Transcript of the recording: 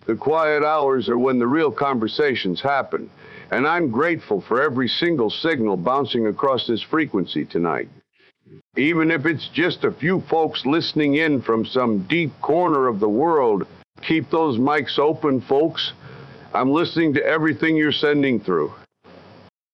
The quiet hours are when the real conversations happen, and I'm grateful for every single signal bouncing across this frequency tonight. Even if it's just a few folks listening in from some deep corner of the world, keep those mics open, folks. I'm listening to everything you're sending through.